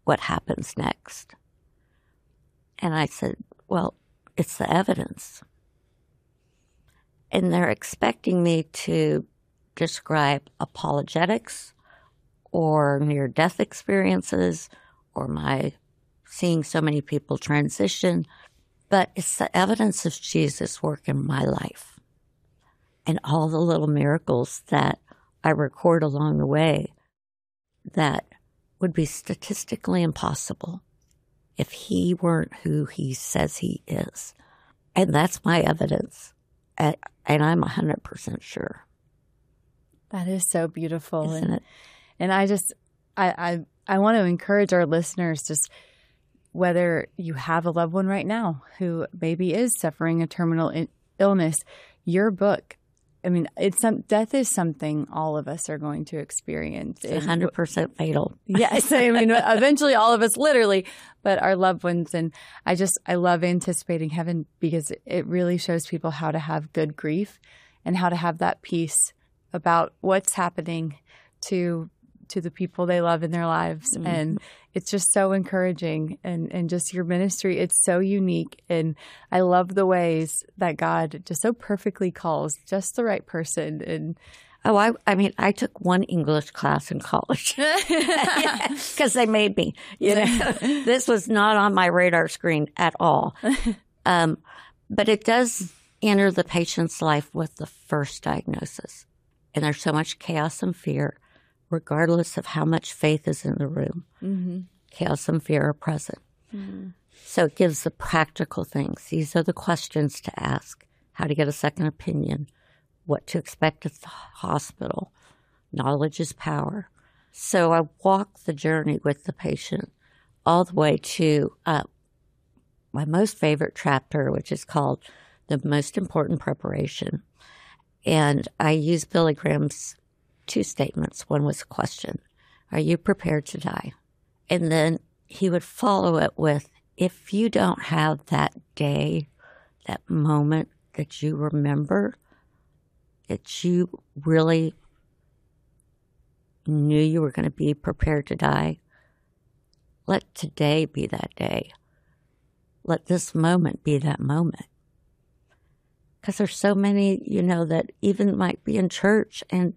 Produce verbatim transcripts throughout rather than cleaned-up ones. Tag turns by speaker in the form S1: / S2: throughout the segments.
S1: what happens next? And I said, well, it's the evidence. And they're expecting me to describe apologetics or near-death experiences or my seeing so many people transition. But it's the evidence of Jesus' work in my life and all the little miracles that I record along the way that would be statistically impossible if he weren't who he says he is. And that's my evidence. And I'm one hundred percent sure.
S2: That is so beautiful.
S1: Isn't
S2: and,
S1: it?
S2: And I just, I, I, I want to encourage our listeners, just whether you have a loved one right now who maybe is suffering a terminal in, illness, your book, I mean, it's some, death is something all of us are going to experience.
S1: It's one hundred percent fatal.
S2: Yes. I mean, eventually all of us, literally, but our loved ones. And I just, I love anticipating heaven because it really shows people how to have good grief and how to have that peace about what's happening to to the people they love in their lives. Mm-hmm. And it's just so encouraging. And, and just your ministry, it's so unique. And I love the ways that God just so perfectly calls just the right person. And
S1: Oh, I, I mean, I took one English class in college because they made me. You know, this was not on my radar screen at all. Um, but it does enter the patient's life with the first diagnosis. And there's so much chaos and fear, regardless of how much faith is in the room. Mm-hmm. Chaos and fear are present. Mm-hmm. So it gives the practical things. These are the questions to ask. How to get a second opinion. What to expect at the hospital. Knowledge is power. So I walk the journey with the patient all the way to uh, my most favorite chapter, which is called The Most Important Preparation. And I use Billy Graham's two statements. One was a question. Are you prepared to die? And then he would follow it with, if you don't have that day, that moment that you remember, that you really knew you were going to be prepared to die, let today be that day. Let this moment be that moment. Because there's so many, you know, that even might be in church and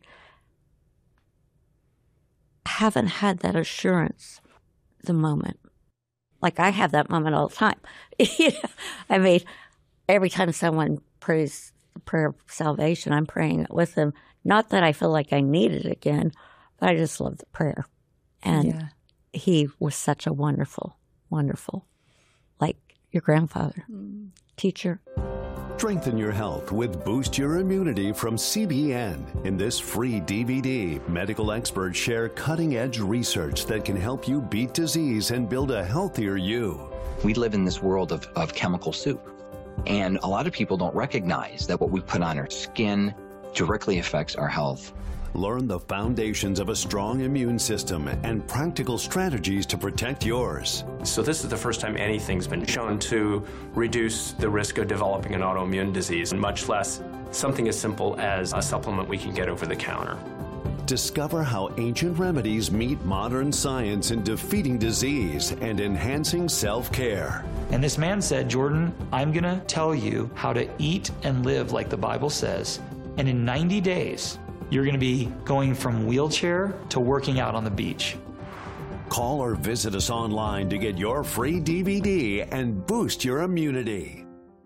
S1: haven't had that assurance the moment. Like I have that moment all the time. I mean, every time someone prays the prayer of salvation, I'm praying it with them. Not that I feel like I need it again, but I just love the prayer. And yeah. He was such a wonderful, wonderful, like your grandfather, mm. teacher.
S3: Strengthen your health with Boost Your Immunity from C B N. In this free D V D, medical experts share cutting-edge research that can help you beat disease and build a healthier you.
S4: We live in this world of, of chemical soup, and a lot of people don't recognize that what we put on our skin directly affects our health.
S3: Learn the foundations of a strong immune system and practical strategies to protect yours.
S5: So this is the first time anything's been shown to reduce the risk of developing an autoimmune disease, much less something as simple as a supplement we can get over the counter.
S3: Discover how ancient remedies meet modern science in defeating disease and enhancing self-care.
S6: And this man said, Jordan, I'm going to tell you how to eat and live like the Bible says. And in ninety days, you're going to be going from wheelchair to working out on the beach.
S3: Call or visit us online to get your free D V D and boost your immunity.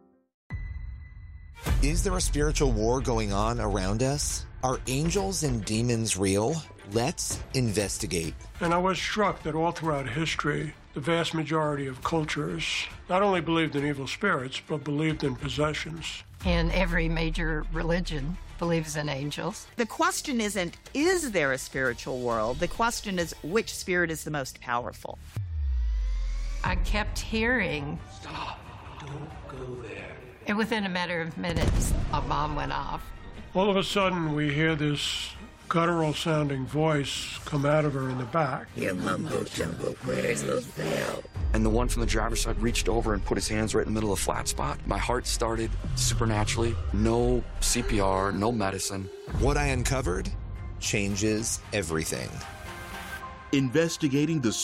S7: Is there a spiritual war going on around us? Are angels and demons real? Let's investigate.
S8: And I was struck that all throughout history, the vast majority of cultures not only believed in evil spirits, but believed in possessions.
S9: And every major religion believes in angels.
S10: The question isn't, is there a spiritual world? The question is, which spirit is the most powerful?
S9: I kept hearing,
S8: stop, don't go there.
S9: And within a matter of minutes, a bomb went off.
S8: All of a sudden, we hear this guttural-sounding voice come out of her in the back.
S11: Your mumbo-jumbo prayers will fail.
S12: And the one from the driver's side reached over and put his hands right in the middle of the flat spot. My heart started supernaturally. No C P R, no medicine.
S7: What I uncovered changes everything.
S13: Investigating the